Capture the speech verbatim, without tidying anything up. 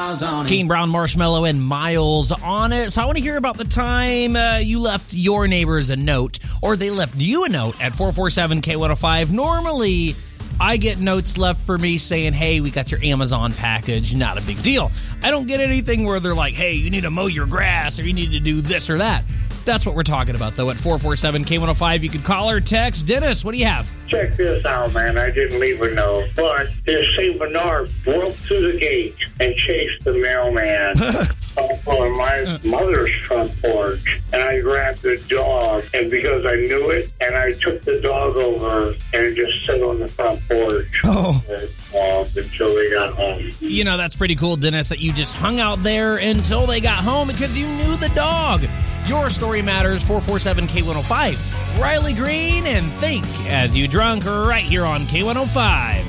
miles on it. Keen Brown Marshmallow and miles on it. So I want to hear about the time uh, you left your neighbors a note, or they left you a note at four four seven K one oh five. Normally, I get notes left for me saying, hey, we got your Amazon package, not a big deal. I don't get anything where they're like, hey, you need to mow your grass, or you need to do this or that. That's what we're talking about, though, at four four seven K one oh five. You can call or text. Dennis, what do you have? Check this out, man. I didn't leave a note, but this Saint Bernard broke through the gate and chased the mailman up on my mother's front porch, and I grabbed the dog, and because I knew it, and I took the dog over and just sat on the front porch Oh. uh, until they got home. You know, that's pretty cool, Dennis, that you just hung out there until they got home because you knew the dog. Your story matters, four four seven K one oh five. Riley Green and Think as You Drunk right here on K one oh five.